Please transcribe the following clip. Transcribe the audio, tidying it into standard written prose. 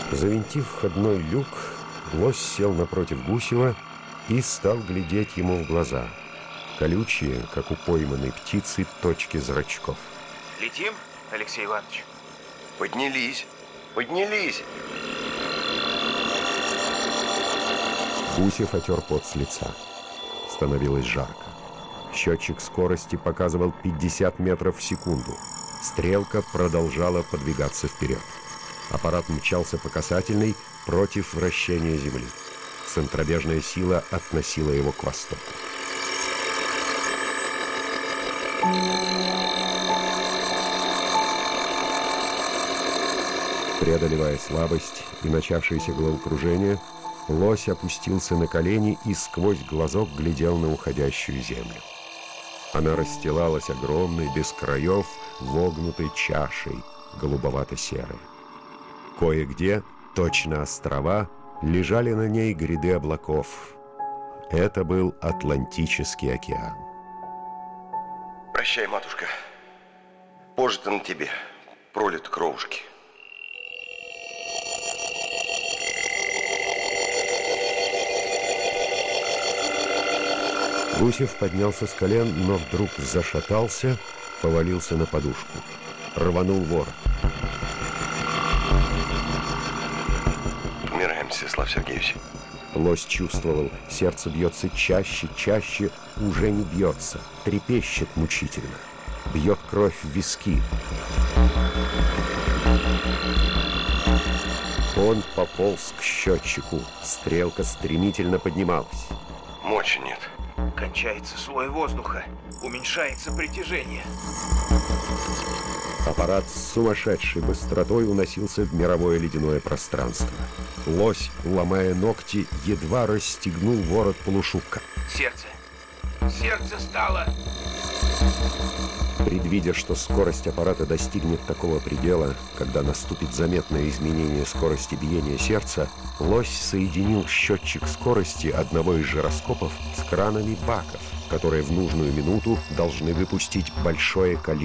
Завинтив входной люк, лось сел напротив Гусева и стал глядеть ему в глаза. Колючие, как у пойманной птицы, точки зрачков. Летим, Алексей Иванович? Поднялись, поднялись. Гусев отер пот с лица. Становилось жарко. Счетчик скорости показывал 50 метров в секунду. Стрелка продолжала подвигаться вперед. Аппарат мчался по касательной против вращения Земли. Центробежная сила относила его к востоку. Преодолевая слабость и начавшееся головокружение, лось опустился на колени и сквозь глазок глядел на уходящую землю. Она расстилалась огромной, без краев, вогнутой чашей, голубовато-серой. Кое-где, точно острова, лежали на ней гряды облаков. Это был Атлантический океан. Прощай, матушка. Пожито на тебе, пролито кровушки. Гусев поднялся с колен, но вдруг зашатался, повалился на подушку. Рванул ворот. Умираем, Всеслав Сергеевич. Лось чувствовал, сердце бьется чаще, чаще, уже не бьется, трепещет мучительно. Бьет кровь в виски. Он пополз к счетчику. Стрелка стремительно поднималась. Мочи нет. Кончается слой воздуха, уменьшается притяжение. Аппарат с сумасшедшей быстротой уносился в мировое ледяное пространство. Лось, ломая ногти, едва расстегнул ворот полушубка. Сердце. Сердце стало. Предвидя, что скорость аппарата достигнет такого предела, когда наступит заметное изменение скорости биения сердца, лось соединил счетчик скорости одного из жироскопов с кранами баков, которые в нужную минуту должны выпустить большое количество